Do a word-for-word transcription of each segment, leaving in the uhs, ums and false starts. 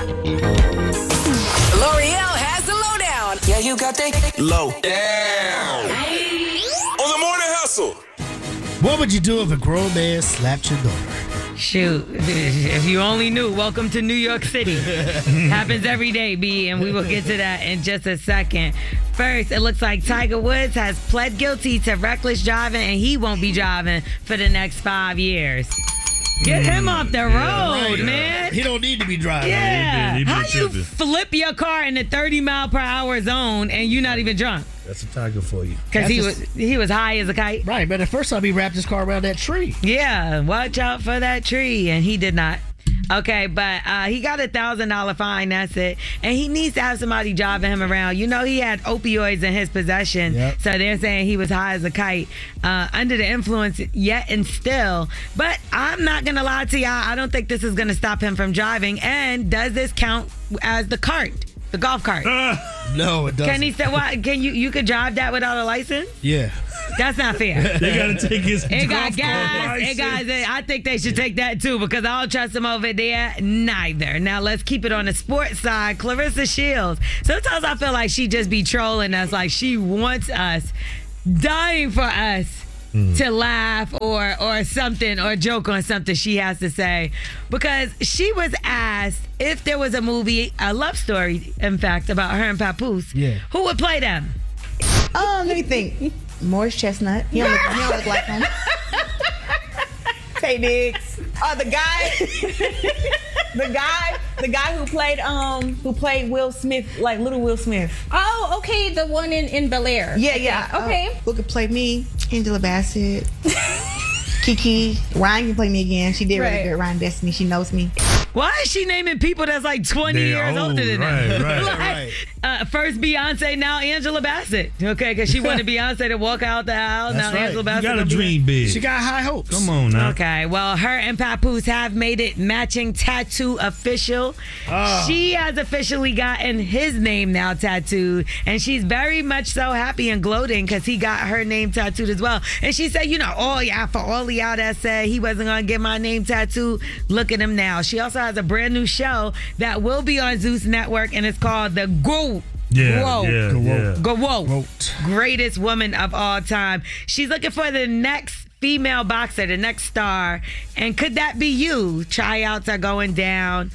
L'Oreal has the lowdown. Yeah, you got that low down. On the morning hustle. What would you do if a grown man slapped your daughter? Shoot, if you only knew. Welcome to New York City. Happens every day, B, and we will get to that in just a second. First, it looks like Tiger Woods has pled guilty to reckless driving, and he won't be driving for the next five years. Get him off the road, right. man. He don't need to be driving. Yeah. He been- he been How you tripping. flip your car in the thirty mile per hour zone and you not even drunk? That's a Tiger for you. Because he That's was he was high as a kite. Right, but the first time he wrapped his car around that tree. Yeah, watch out for that tree, and he did not. Okay, but uh, he got a thousand dollar fine. That's it, and he needs to have somebody driving him around. You know, he had opioids in his possession, Yep. so they're saying he was high as a kite, uh, under the influence yet and still. But I'm not gonna lie to y'all. I don't think this is gonna stop him from driving. And does this count as the cart, the golf cart? No, it doesn't. Can he say what? Can you you could drive that without a license? Yeah. That's not fair. They got to take his It got golf guys. cart It got. license. I think they should take that too because I don't trust them over there neither. Now let's keep it on the sports side. Clarissa Shields. Sometimes I feel like she just be trolling us, like she wants us, dying for us to laugh or or something or joke on something she has to say, because she was asked if there was a movie, a love story, in fact, about her and Papoose. Yeah. Who would play them? Um, let me think. Morris Chestnut. He don't look, he don't look like him. Tay Diggs. Oh, the guy, the guy, the guy who played um who played Will Smith, like little Will Smith. Oh, okay, the one in, in Bel Air. Yeah, yeah. Okay. Uh, who could play me? Angela Bassett. Kiki. Ryan can play me again. She did really Right. good. Ryan Destiny. She knows me. Why is she naming people that's like twenty They're years old, older than right, them? right, Like, right. Uh, first Beyonce, now Angela Bassett. Okay, because she wanted Beyonce to walk out the aisle. That's now right. Angela You Bassett. You got to gonna be- dream big. She got high hopes. Come on now. Okay, well, her and Papoose have made it matching tattoo official. Ah. She has officially gotten his name now tattooed, and she's very much so happy and gloating because he got her name tattooed as well. And she said, you know, oh yeah, for all of y'all that said he wasn't gonna get my name tattooed, look at him now. She also has a brand new show that will be on Zeus Network, and it's called The Go. Yeah, Whoa. yeah, yeah. Go whoa. Goat. Greatest woman of all time. She's looking for the next female boxer, the next star. And could that be you? Tryouts are going down.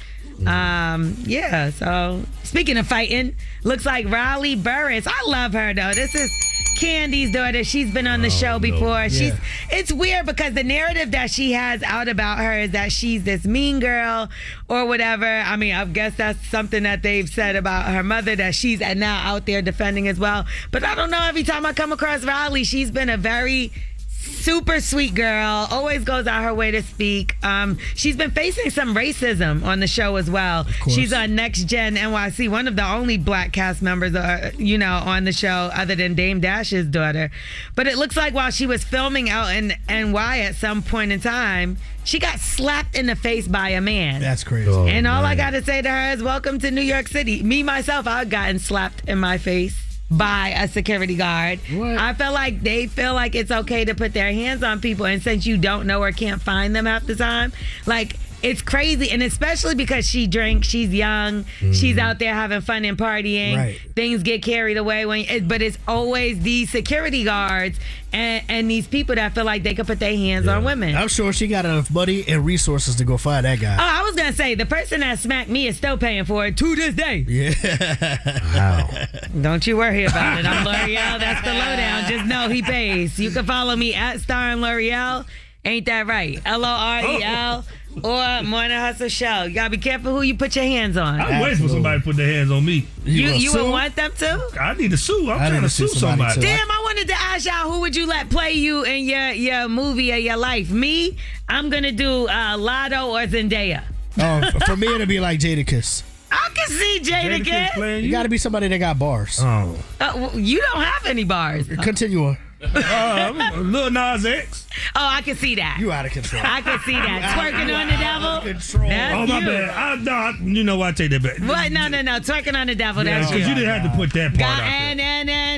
Um, yeah, so speaking of fighting, looks like Riley Burris. I love her though. This is Candy's daughter. She's been on the show no. before. She's Yeah. it's weird because the narrative that she has out about her is that she's this mean girl or whatever. I mean, I guess that's something that they've said about her mother that she's now out there defending as well. But I don't know, every time I come across Riley, she's been a very super sweet girl, always goes out her way to speak. Um, she's been facing some racism on the show as well. course. She's on Next Gen N Y C, one of the only black cast members, uh, you know, on the show other than Dame Dash's daughter. But it looks like while she was filming out in N Y at some point in time, she got slapped in the face by a man. That's crazy. Oh, and all I man. got to say to her is, welcome to New York City. Me, myself, I've gotten slapped in my face by a security guard. What? I feel like they feel like it's okay to put their hands on people, and since you don't know or can't find them half the time, like, it's crazy. And especially because she drinks, she's young, she's out there having fun and partying. Right. Things get carried away when it, but it's always these security guards and, and these people that feel like they can put their hands on women. I'm sure she got enough money and resources to go find that guy. Oh, I was gonna say the person that smacked me is still paying for it to this day. Yeah. Wow. Don't you worry about it. I'm L'Oreal. That's the lowdown. Just know he pays. You can follow me at Star and L'Oreal. Ain't that right? L O R E L or Morning Hustle Show. You gotta be careful who you put your hands on. I'm waiting for somebody to put their hands on me. You gonna you sue? would want them to? I need to sue. I'm I trying need to to sue sue somebody, somebody. too. Damn, I wanted to ask y'all, who would you let play you in your, your movie or your life? Me, I'm gonna do uh, Lotto or Zendaya. Oh, for me, it'd be like Jadakiss. I can see Jadakiss Jadakiss. playing You you? got to be somebody that got bars. Oh. Uh, well, you don't have any bars. Oh, Continue on. Uh, Lil Nas X. I can see that. You out of control. I can see that. Twerking on the devil. Control. That's Oh, my you. bad. I, no, I, you know what? I take that back. What? No, no, no. Twerking on the devil. Yeah, That's because you. you didn't have to put that part Got, out there. and and and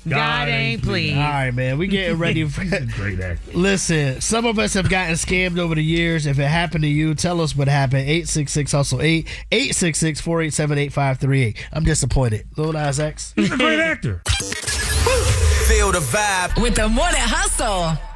God ain't pleased. All right, man. We getting ready for Great actor. Listen, some of us have gotten scammed over the years. If it happened to you, tell us what happened. eight six six hustle eight, eight six six, four eight seven, eight five three eight. I'm disappointed. Lil Nas X. He's a great actor. Feel the vibe with the Morning Hustle.